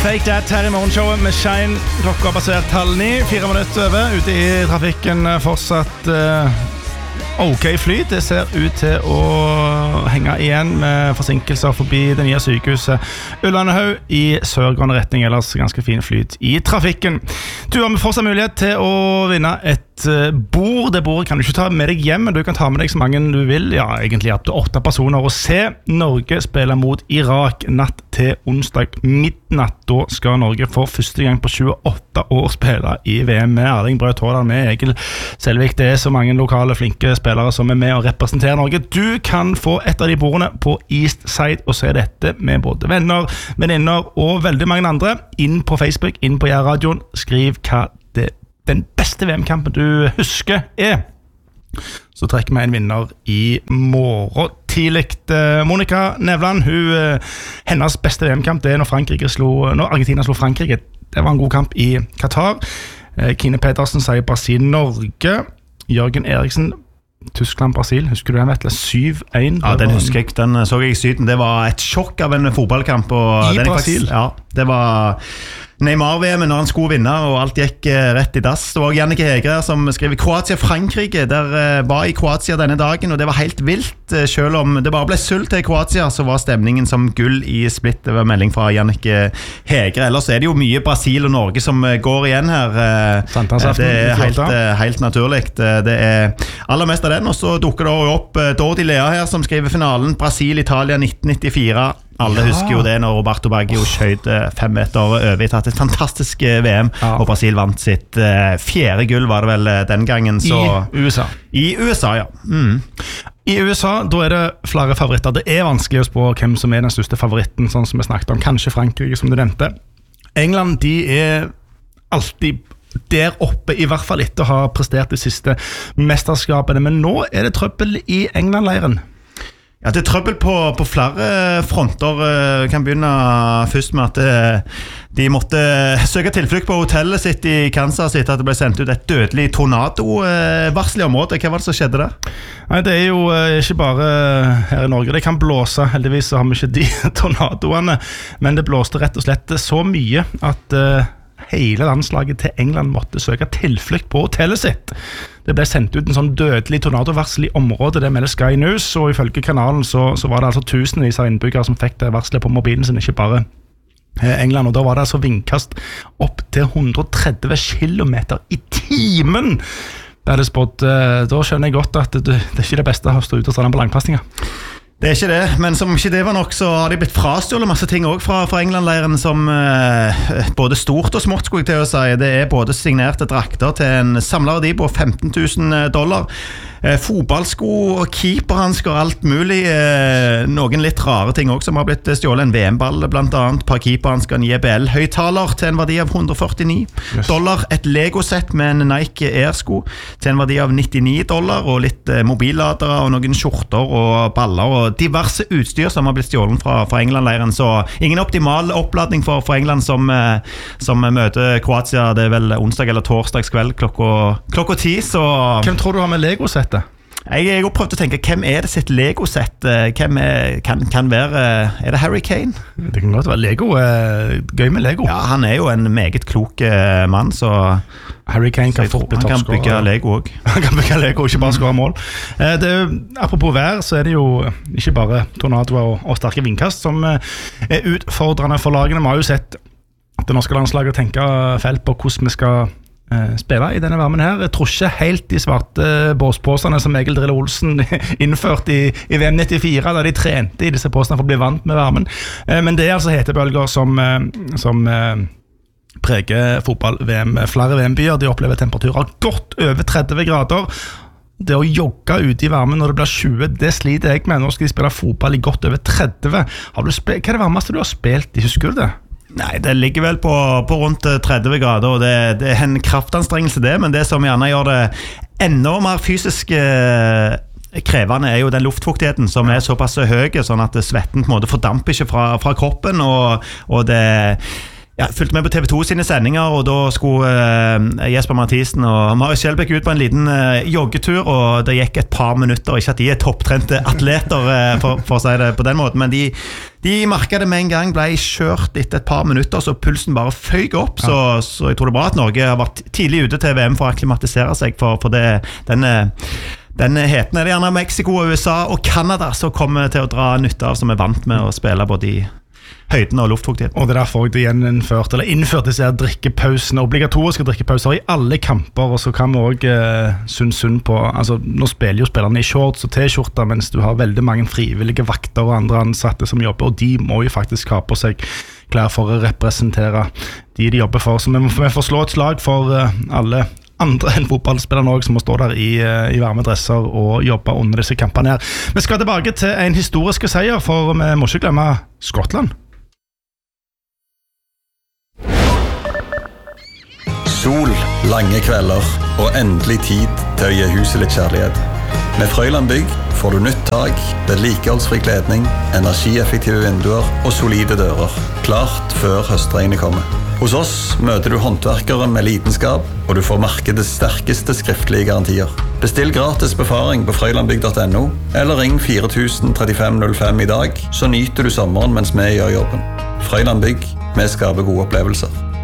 Fake That her I morgenshowet med Shine. Klokka basert 8:30, 4 minutter over. Ute I trafikken fortsatt ok fly. Det ser ut til å henge igjen med forsinkelser forbi det nye sykehuset Ullandhaug I sørgående retning, ellers ganske fin flyt I trafikken. Du har fortsatt mulighet til å vinne et bord. Det bordet kan du ikke ta med deg hjem, men du kan ta med deg så mange du vil. Ja, egentlig opp til 8 personer. Og se Norge spille mot Irak natt til onsdag midnatt. Da skal Norge for første gang på 28 år spille I VM med Erling Braut Haaland, med Egil Selvik. Det så mange lokale flinke spillere som med å representere Norge. Du kan få et av de bordene på East Side og se dette med både venner, venninner og veldig mange andre. Inn på Facebook, inn på Jærradioen. Skriv hva den beste VM-kampen du husker Så trekker vi en vinner I morgen tidlig. Monica Nevland, hennes beste VM-kamp det når Argentina slo Frankrike. Det var en god kamp I Qatar. Kine Pedersen sier Brasil-Norge. Jørgen Eriksen, Tyskland-Brasil, husker du den, Vetle? 7-1. Ja, den husker jeg, den så jeg I syden. Det var et sjokk av en fotballkamp I Brasil. Ja, det var Neymar-VM når han skulle vinne og alt gikk rett I dass. Det var Jannike Hegre som skrev Kroatia-Frankrike. Der var I Kroatia denne dagen, og det var helt vilt. Selv om det bare ble sult til Kroatia, så var stemningen som gull I Split. Det var melding fra Jannike Hegre. Ellers det jo mye Brasil og Norge som går igjen her. Det helt naturlig. Det aller mest av den, og så dukker det opp Dordi Lea her som skriver finalen Brasil-Italia 1994. Alle husker jo det når Roberto Baggio skjøt 5 meter over I tatt et fantastisk VM og Brasil vant sitt 4. gull var det vel den gangen så I USA ja I USA da det flere favoritter. Det vanskelig å spå hvem som den største favoritten, sånn som vi snakket om. Kanskje Frankrike som du nevnte. England de alltid der oppe, I hvert fall etter å ha prestert de siste mesterskapene, men nå det trøbbel I England-leiren. Ja, det trøbbel på flere fronter. Kan begynne først med at de måtte søke tilflukt på hotellet sitt I Kansas etter at det ble sendt ut et dødelig tornado-varsel I området. Hva var det som skjedde der? Nei, det jo ikke bare her I Norge. Det kan blåse, heldigvis så har vi ikke de tornadoene, men det blåste rett og slett så mye at hele landslaget til England måtte søke tilflukt på hotellet sitt. Det ble sendt ut en sånn dødelig tornadovarsel I området, det melder Sky News, og ifølge kanalen så var det altså tusenvis av innbyggere som fikk det varselet på mobilen sin, ikke bare England, og da var det altså vindkast opp til 130 kilometer I timen. Det det spådd, da skjønner jeg godt at det ikke det beste å stå ut og stå den på langpassninger. Det ikke det, men som ikke det var nok så har de blitt frastjålet masse ting også fra England-leiren som både stort og smått skulle jeg til å si. Det både signerte drakter til en samlet verdi på $15,000. Fotballsko og keeperhansker og alt mulig. Noen litt rare ting også som har blitt stjålet. En VM-ball blant annet, par keeperhansker, en JBL-høyttaler til en verdi av $149. Et Lego-sett med en Nike Air-sko til en verdi av $99 og litt mobilladere og noen skjorter og baller og diverse utstyr som har blitt stjålet fra England-leiren. Så ingen optimal oppladning for England som møter Kroatia. Det vel onsdag eller torsdagskveld klokka 10. Så hvem tror du har med Lego-settet? Jeg har prøvd å tenke, hvem det sitt Lego-sett? Hvem kan være, det Harry Kane? Det kan godt være Lego, gøy med Lego. Ja, han jo en meget klok mann, så Harry Kane kan fort bli toppskårer. Han kan bygge Lego også. Han kan bygge Lego, ikke bare skåre mål. Apropos vær, så det jo ikke bare tornadoer og sterke vindkast som utfordrende for lagene. Vi har jo sett det norske landslaget tenke felt på hvordan vi skal spille I denne varmen her. Jeg tror ikke helt de svarte båspåsene som Egil Drille Olsen innførte I VM 94, da de trente I disse påsene for å bli vant med varmen. Men det altså hetebølger som preger fotball-VM. Flere VM-byer, de opplever temperaturer godt over 30 grader. Det å jogge ute I varmen når det blir 20, det sliter jeg med. Nå skal de spille fotball I godt over 30. Hva det varmeste du har spilt I, husker du det? Nei, det ligger vel på rundt 30 grader, og det en kraftanstrengelse det, men det som gjerne gjør det enda mer fysisk krevende jo den luftfuktigheten som såpass høy, sånn at svetten på en måte fordamper ikke fra kroppen, og det Ja, jeg fulgte med på TV2 sine sendinger, og da skulle Jesper Mathisen og Marius Skjelbæk ut på en liten joggetur, og det gikk et par minutter, ikke at de topptrente atleter, for å si det på den måten, men de market det med en gang, ble kjørt etter et par minutter, så pulsen bare føyg opp, så jeg tror det er bra at Norge har vært tidlig ute til VM for å akklimatisere seg, for den heten er det gjerne Mexico, USA og Canada som kommer til å dra nytte av, som er vant med å spille både i høyden og luftfuktighet. Og det er derfor de innført disse drikkepausene, obligatoriske drikkepauser i alle kamper, og så kan vi også sunn på, altså nå spiller jo spillerne i shorts og t-skjorter, mens du har veldig mange frivillige vakter og andre ansatte som jobber, og de må jo faktisk ha på seg klær for å representere de jobber for, så vi får slå et slag for alle andre enn fotballspillerne også, som må stå der i varme dresser og jobbe under disse kampene her. Vi skal tilbake til en historisk seier, for vi må ikke glemme Skottland. Sol, lange kvelder og endelig tid til å gi huset litt kjærlighet. Med Frøyland Bygg får du nytt tak, vedlikeholdsfri kledning, energieffektive vinduer og solide dører. Klart før høstregnet kommer. Hos oss møter du håndverkere med lidenskap, og du får markedets sterkeste skriftlige garantier. Bestill gratis befaring på frøylandbygg.no, eller ring 403505 i dag, så nyter du sommeren mens vi gjør jobben. Frøyland Bygg, vi skaper gode opplevelser.